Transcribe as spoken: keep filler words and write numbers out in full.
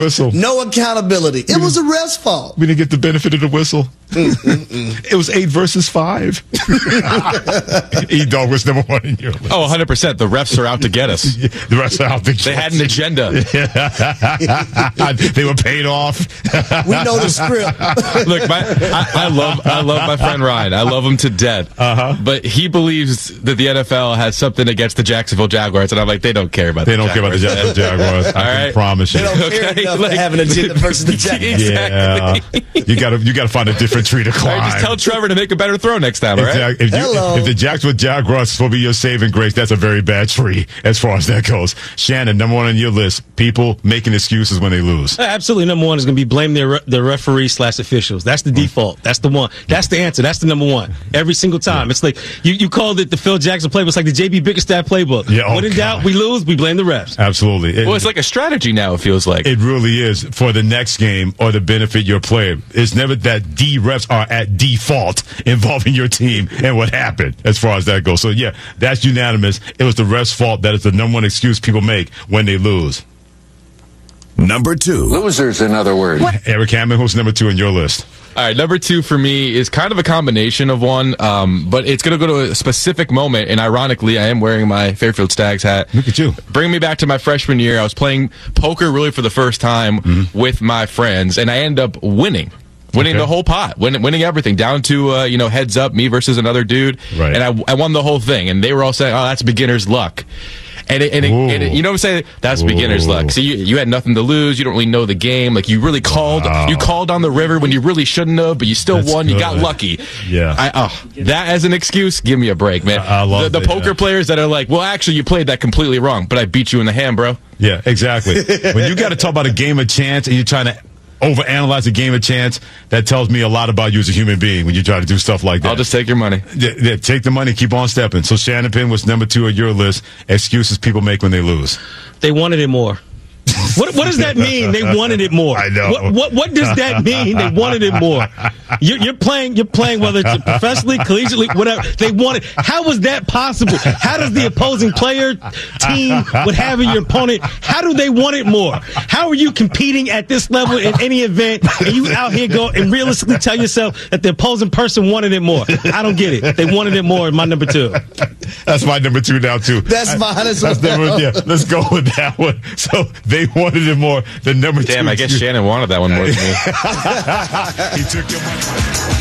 Whistle. No accountability. It was a ref's fault. We didn't get the benefit of the whistle. It was eight versus five. E-Dog was number one in your list. Oh, one hundred percent. The refs are out to get us. The refs are out to get us. They had an agenda. They were paid off. We know the script. Look, my, I, I love I love my friend Ryan. I love him to death. Uh-huh. But he believes that the N F L has something against the Jacksonville Jaguars, and I'm like, they don't care about They the don't care about the Jaguars. Jaguars. I All can right. promise you. They don't care Okay, enough like- to have an agenda versus the Jaguars. Exactly. Yeah. You gotta you gotta find a different tree to All climb. right, just tell Trevor to make a better throw next time, all right? Exactly. If, you, Hello. if the Jacksonville Jaguars will be your saving grace, that's a very bad tree as far as that goes. Shannon, number one on your list, people making excuses when they lose. Absolutely, number one is going to be blame their the referee slash officials. That's the default. That's the one. That's the answer. That's the number one. Every single time. Yeah. It's like you, you called it the Phil Jackson playbook. It's like the J B Bickerstaff playbook. Yeah, oh when in God. doubt, we lose, we blame the refs. Absolutely. It, Well, it's like a strategy now, it feels like. it really is for the next game or to benefit your player. It's never that D refs are at default involving your team and what happened as far as that goes. So, yeah, that's unanimous. It was the refs' fault. That is the number one excuse people make when they lose. Number two. Losers, in other words. Eric Hammond, who's number two on your list? All right, number two for me is kind of a combination of one, um, but it's going to go to a specific moment, and ironically, I am wearing my Fairfield Stags hat. Look at you. Bring me back to my freshman year. I was playing poker really for the first time Mm-hmm. with my friends, and I end up winning. Winning Okay. the whole pot, win, winning everything, down to, uh, you know, heads up, me versus another dude. Right. And I, I won the whole thing, and they were all saying, oh, that's beginner's luck. And, it, and, it, and it, you know what I'm saying? That's beginner's Ooh. luck. So you, you had nothing to lose. You don't really know the game. Like, you really called Wow. you called on the river when you really shouldn't have, but you still That's won. You got good. lucky. Yeah. I, oh, that as an excuse, give me a break, man. I- I love the, the that, poker yeah. players that are like, well, actually, you played that completely wrong, but I beat you in the hand, bro. Yeah, exactly. When you got to talk about a game of chance and you're trying to overanalyze a game of chance, that tells me a lot about you as a human being when you try to do stuff like that. I'll just take your money. Yeah, yeah, take the money, keep on stepping. So Shannon Penn was number two on your list. Excuses people make when they lose. They wanted it more. What what does that mean? They wanted it more. I know. What what, what does that mean? They wanted it more. You're, you're playing. You're playing whether it's professionally, collegiately, whatever. They wanted. How was that possible? How does the opposing player team would have your opponent? How do they want it more? How are you competing at this level in any event? And you out here go and realistically tell yourself that the opposing person wanted it more. I don't get it. They wanted it more. My number two. That's my number two now too. That's mine as That's well. number, yeah, let's go with that one. So they wanted it more than number two. Damn, I guess Shannon wanted that one more than me. He took your money.